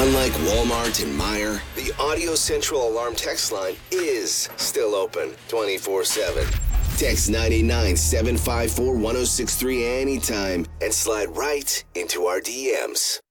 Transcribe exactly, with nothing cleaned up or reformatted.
Unlike Walmart and Meijer, the Audio Central Alarm text line is still open twenty-four seven. Text nine nine, seven five four, one oh six three anytime and slide right into our D Ms.